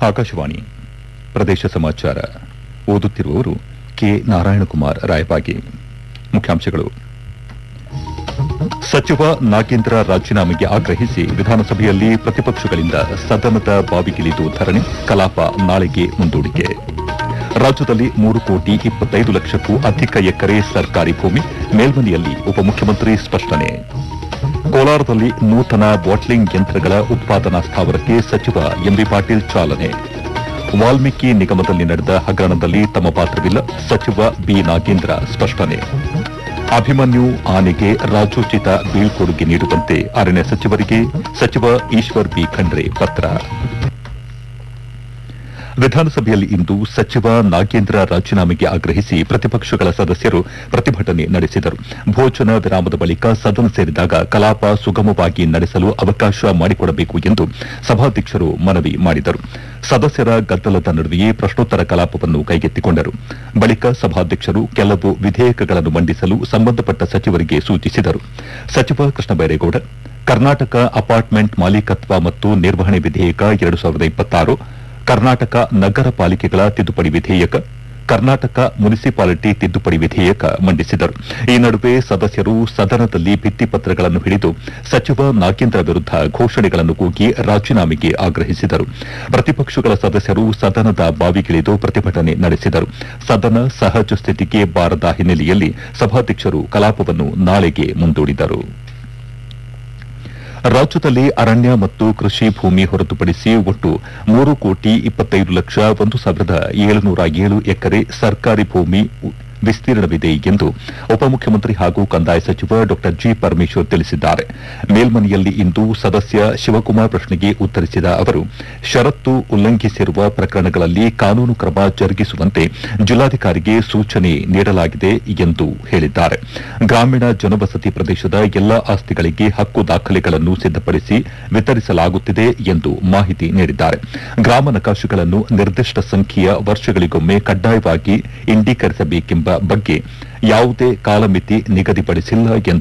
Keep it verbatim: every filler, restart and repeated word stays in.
ಆಕಾಶವಾಣಿ ಪ್ರದೇಶ ಸಮಾಚಾರ ಓದುತ್ತಿರುವವರು ಕೆ ನಾರಾಯಣಕುಮಾರ್ ರಾಯಬಾಗಿ. ಮುಖ್ಯಾಂಶಗಳು. ಸಚಿವ ನಾಗೇಂದ್ರ ರಾಜೀನಾಮೆಗೆ ಆಗ್ರಹಿಸಿ ವಿಧಾನಸಭೆಯಲ್ಲಿ ಪ್ರತಿಪಕ್ಷಗಳಿಂದ ಸದನದ ಬಾವಿಗಿಳಿದು ಧರಣಿ, ಕಲಾಪ ನಾಳೆಗೆ ಮುಂದೂಡಿಕೆ. ರಾಜ್ಯದಲ್ಲಿ ಮೂರು ಕೋಟಿ ಇಪ್ಪತ್ತೈದು ಲಕ್ಷಕ್ಕೂ ಅಧಿಕ ಎಕರೆ ಸರ್ಕಾರಿ ಭೂಮಿ, ಮೇಲ್ಮನೆಯಲ್ಲಿ ಉಪಮುಖ್ಯಮಂತ್ರಿ ಸ್ಪಷ್ಟನೆ. ಕೋಲಾರದಲ್ಲಿ ನೂತನ ಬಾಟ್ಲಿಂಗ್ ಯಂತ್ರಗಳ ಉತ್ಪಾದನಾ ಸ್ಥಾವರಕ್ಕೆ ಸಚಿವ ಎಂಬಿ ಪಾಟೀಲ್ ಚಾಲನೆ. ವಾಲ್ಮೀಕಿ ನಿಗಮದಲ್ಲಿ ನಡೆದ ಹಗರಣದಲ್ಲಿ ತಮ್ಮ ಪಾತ್ರವಿಲ್ಲ, ಸಚಿವ ಬಿ ನಾಗೇಂದ್ರ ಸ್ಪಷ್ಟನೆ. ಅಭಿಮನ್ಯು ಆನೆಗೆ ರಾಜೋಚಿತ ಬೀಳ್ಕೊಡುಗೆ ನೀಡುವಂತೆ ಅರಣ್ಯ ಸಚಿವರಿಗೆ ಸಚಿವ ಈಶ್ವರ್ ಬಿ ಖಂಡ್ರೆ ಪತ್ರ. ವಿಧಾನಸಭೆಯಲ್ಲಿ ಇಂದು ಸಚಿವ ನಾಗೇಂದ್ರ ರಾಜೀನಾಮೆಗೆ ಆಗ್ರಹಿಸಿ ಪ್ರತಿಪಕ್ಷಗಳ ಸದಸ್ಯರು ಪ್ರತಿಭಟನೆ ನಡೆಸಿದರು. ಭೋಜನ ವಿರಾಮದ ಬಳಿಕ ಸದನ ಸೇರಿದಾಗ ಕಲಾಪ ಸುಗಮವಾಗಿ ನಡೆಸಲು ಅವಕಾಶ ಮಾಡಿಕೊಡಬೇಕು ಎಂದು ಸಭಾಧ್ಯಕ್ಷರು ಮನವಿ ಮಾಡಿದರು. ಸದಸ್ಯರ ಗದ್ದಲದ ನಡುವೆಯೇ ಪ್ರಶ್ನೋತ್ತರ ಕಲಾಪವನ್ನು ಕೈಗೆತ್ತಿಕೊಂಡರು. ಬಳಿಕ ಸಭಾಧ್ಯಕ್ಷರು ಕೆಲವು ವಿಧೇಯಕಗಳನ್ನು ಮಂಡಿಸಲು ಸಂಬಂಧಪಟ್ಟ ಸಚಿವರಿಗೆ ಸೂಚಿಸಿದರು. ಸಚಿವ ಕೃಷ್ಣ ಬೈರೇಗೌಡ ಕರ್ನಾಟಕ ಅಪಾರ್ಟ್ಮೆಂಟ್ ಮಾಲೀಕತ್ವ ಮತ್ತು ನಿರ್ವಹಣೆ ವಿಧೇಯಕ ಎರಡು ಸಾವಿರದ ಇಪ್ಪತ್ತಾರು, ಕರ್ನಾಟಕ ನಗರ ಪಾಲಿಕೆಗಳ ತಿದ್ದುಪಡಿ ವಿಧೇಯಕ, ಕರ್ನಾಟಕ ಮುನಿಸಿಪಾಲಿಟಿ ತಿದ್ದುಪಡಿ ವಿಧೇಯಕ ಮಂಡಿಸಿದರು. ಈ ನಡುವೆ ಸದಸ್ಯರು ಸದನದಲ್ಲಿ ಭಿತ್ತಿಪತ್ರಗಳನ್ನು ಹಿಡಿದು ಸಚಿವ ನಾಗೇಂದ್ರ ವಿರುದ್ಧ ಘೋಷಣೆಗಳನ್ನು ಕೂಗಿ ರಾಜೀನಾಮೆಗೆ ಆಗ್ರಹಿಸಿದರು. ಪ್ರತಿಪಕ್ಷಗಳ ಸದಸ್ಯರು ಸದನದ ಬಾವಿಗಿಳಿದು ಪ್ರತಿಭಟನೆ ನಡೆಸಿದರು. ಸದನ ಸಹಜ ಸ್ಥಿತಿಗೆ ಬಾರದ ಹಿನ್ನೆಲೆಯಲ್ಲಿ ಸಭಾಧ್ಯಕ್ಷರು ಕಲಾಪವನ್ನು ನಾಳೆಗೆ ಮುಂದೂಡಿದರು. ರಾಜ್ಯದಲ್ಲಿ ಅರಣ್ಯ ಮತ್ತು ಕೃಷಿ ಭೂಮಿ ಹೊರತುಪಡಿಸಿ ಒಟ್ಟು ಮೂರು ಕೋಟಿ ಇಪ್ಪತ್ತೈದು ಲಕ್ಷ ಒಂದು ಸಾವಿರದ ಏಳುನೂರ ಏಳು ಎಕರೆ ಸರ್ಕಾರಿ ಭೂಮಿ ವಿಸ್ತೀರ್ಣವಿದೆ ಎಂದು ಉಪಮುಖ್ಯಮಂತ್ರಿ ಹಾಗೂ ಕಂದಾಯ ಸಚಿವ ಡಾ ಜಿ ಪರಮೇಶ್ವರ್ ತಿಳಿಸಿದ್ದಾರೆ. ಮೇಲ್ಮನೆಯಲ್ಲಿ ಇಂದು ಸದಸ್ಯ ಶಿವಕುಮಾರ್ ಪ್ರಶ್ನೆಗೆ ಉತ್ತರಿಸಿದ ಅವರು, ಷರತ್ತು ಉಲ್ಲಂಘಿಸಿರುವ ಪ್ರಕರಣಗಳಲ್ಲಿ ಕಾನೂನು ಕ್ರಮ ಜರುಗಿಸುವಂತೆ ಜಿಲ್ಲಾಧಿಕಾರಿಗೆ ಸೂಚನೆ ನೀಡಲಾಗಿದೆ ಎಂದು ಹೇಳಿದ್ದಾರೆ. ಗ್ರಾಮೀಣ ಜನವಸತಿ ಪ್ರದೇಶದ ಎಲ್ಲಾ ಆಸ್ತಿಗಳಿಗೆ ಹಕ್ಕು ದಾಖಲೆಗಳನ್ನು ಸಿದ್ದಪಡಿಸಿ ವಿತರಿಸಲಾಗುತ್ತಿದೆ ಎಂದು ಮಾಹಿತಿ ನೀಡಿದ್ದಾರೆ. ಗ್ರಾಮ ನಕಾಶೆಗಳನ್ನು ನಿರ್ದಿಷ್ಟ ಸಂಖ್ಯೆಯ ವರ್ಷಗಳಿಗೊಮ್ಮೆ ಕಡ್ಡಾಯವಾಗಿ ಇಂಡೀಕರಿಸಬೇಕೆಂಬ ಬಗ್ಗೆ ಯಾವುದೇ ಕಾಲಮಿತಿ ನಿಗದಿಪಡಿಸಿಲ್ಲ ಎಂದು